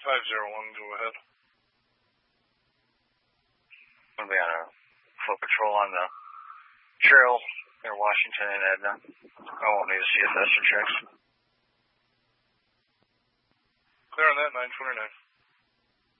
501, go ahead. I'm going to be on a foot patrol on the trail near Washington and Edna. I won't need a CFS or checks. Clear on that, 929.